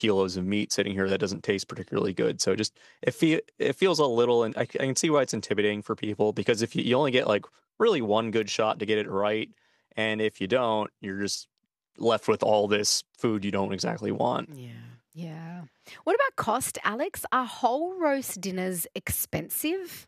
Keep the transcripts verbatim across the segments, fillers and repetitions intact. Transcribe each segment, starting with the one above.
kilos of meat sitting here that doesn't taste particularly good. So it just it feel it feels a little, and I, c- I can see why it's intimidating for people because if you, you only get like really one good shot to get it right, and if you don't, you're just left with all this food you don't exactly want. Yeah. Yeah. What about cost, Alex? Are whole roast dinners expensive?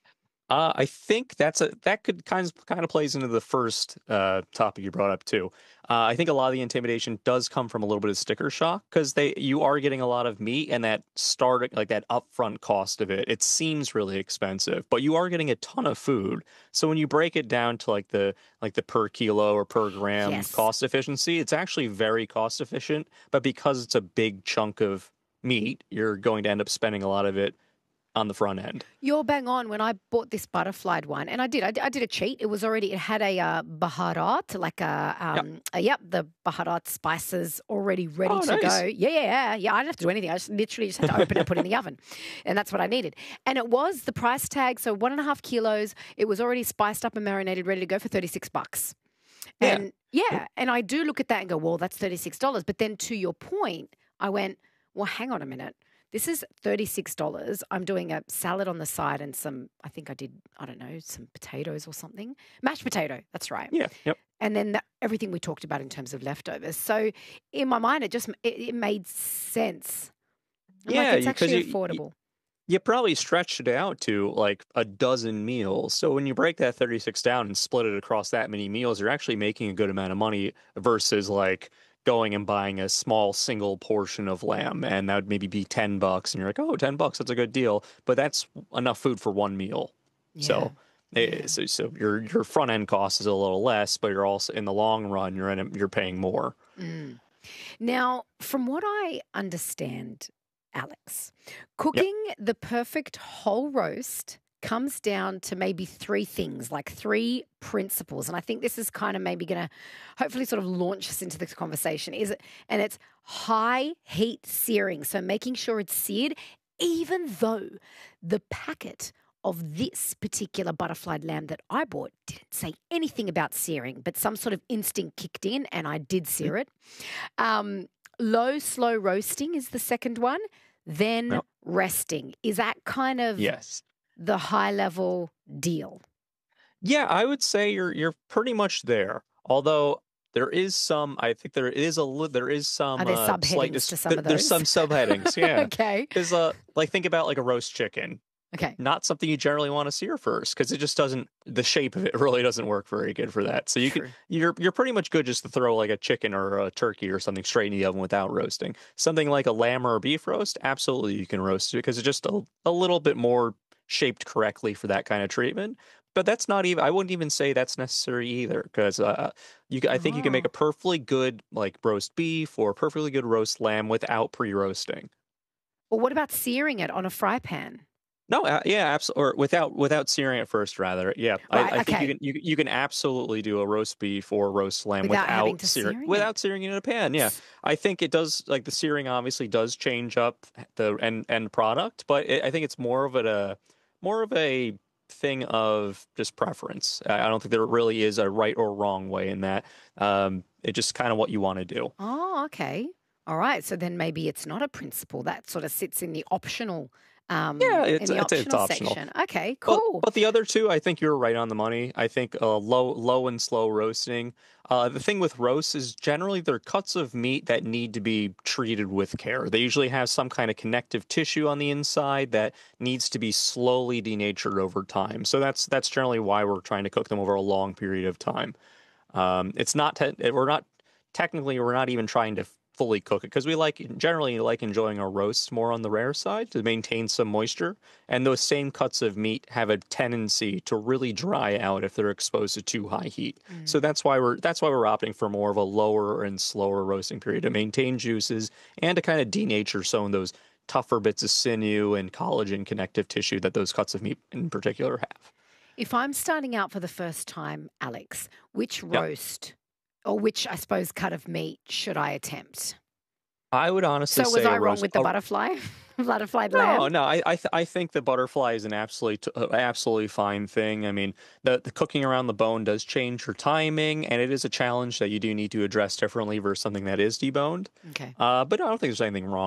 Uh, I think that's a that could kind of kind of plays into the first uh, topic you brought up too. Uh, I think a lot of the intimidation does come from a little bit of sticker shock because they you are getting a lot of meat and that starting like that upfront cost of it. It seems really expensive, but you are getting a ton of food. So when you break it down to like the like the per kilo or per gram Yes. cost efficiency, it's actually very cost efficient. But because it's a big chunk of meat, you're going to end up spending a lot of it on the front end. You're bang on. When I bought this butterflied one, and I did, I, did- I did a cheat. It was already, it had a uh, baharat, like a, Yep. um, a, yep, the baharat spices already ready Oh, to nice. go. Yeah, yeah, yeah. Yeah, I didn't have to do anything. I just literally just had to open it and put it in the oven. And that's what I needed. And it was the price tag, so one and a half kilos. It was already spiced up and marinated, ready to go for thirty-six bucks. Yeah. And yeah, and I do look at that and go, well, that's thirty-six dollars. But then to your point, I went, well, hang on a minute. This is thirty-six dollars. I'm doing a salad on the side and some, I think I did, I don't know, some potatoes or something. Mashed potato, that's right. Yeah. Yep. And then the, everything we talked about in terms of leftovers. So in my mind, it just, it, it made sense. I'm Yeah, like, it's you- 'cause actually you- you- affordable. You probably stretched it out to like a dozen meals. So when you break that thirty-six down and split it across that many meals, you're actually making a good amount of money versus like going and buying a small single portion of lamb and that would maybe be ten bucks and you're like, "Oh, ten bucks, that's a good deal." But that's enough food for one meal. So Yeah. eh, so, so your your front end cost is a little less, but you're also in the long run you're in a, you're paying more. Mm. Now, from what I understand, Alex, cooking the perfect whole roast comes down to maybe three things, like three principles. And I think this is kind of maybe going to hopefully sort of launch us into this conversation. Is it? And it's high heat searing. So making sure it's seared, even though the packet of this particular butterflied lamb that I bought didn't say anything about searing, but some sort of instinct kicked in and I did sear it. Um, low, slow roasting is the second one. Then Yep. resting. Is that kind of Yes. the high level deal? Yeah, I would say you're you're pretty much there. Although there is some, I think there is a li- there is some Are there uh, slight subheadings dis- to some there- of There's some those? subheadings, yeah. Okay. Because uh, like think about like a roast chicken, Okay. not something you generally want to sear first because it just doesn't. The shape of it really doesn't work very good for that. So you True. can you're you're pretty much good just to throw like a chicken or a turkey or something straight in the oven without roasting. Something like a lamb or a beef roast, absolutely you can roast it because it's just a, a little bit more shaped correctly for that kind of treatment. But that's not even. I wouldn't even say that's necessary either, because uh, you. I think you can make Oh. a perfectly good like roast beef or a perfectly good roast lamb without pre-roasting. Well, what about searing it on a fry pan? No, uh, yeah, absolutely. Or without without searing it first, rather. Yeah, Right, I, I think okay. you can you, you can absolutely do a roast beef or roast lamb Without without, having to searing searing it. without searing it in a pan. Yeah, I think it does. Like the searing obviously does change up the end end product, but it, I think it's more of a more of a thing of just preference. I I don't think there really is a right or wrong way in that. Um, it's just kind of what you want to do. Oh, okay. All right. So then maybe it's not a principle. That sort of sits in the optional um Yeah, in it's the it's, it's optional optional. section. Okay, But, cool. but the other two, I think you're right on the money. I think uh, low, low and slow roasting. Uh, the thing with roasts is generally they're cuts of meat that need to be treated with care. They usually have some kind of connective tissue on the inside that needs to be slowly denatured over time. So that's that's generally why we're trying to cook them over a long period of time. Um, it's not te- we're not technically we're not even trying to fully cook it because we like generally like enjoying our roasts more on the rare side to maintain some moisture. And those same cuts of meat have a tendency to really dry out if they're exposed to too high heat. So that's why we're that's why we're opting for more of a lower and slower roasting period to maintain juices and to kind of denature some of those tougher bits of sinew and collagen connective tissue that those cuts of meat in particular have. If I'm starting out for the first time, Alex, which Yep. roast or which, I suppose, cut of meat should I attempt? I would honestly So say was a I wrong roast. with the a- butterfly? butterfly No, lamb? no, I I, th- I think the butterfly is an absolutely uh, absolutely fine thing. I mean, the the cooking around the bone does change your timing, and it is a challenge that you do need to address differently versus something that is deboned. Okay. Uh, but I don't think there's anything wrong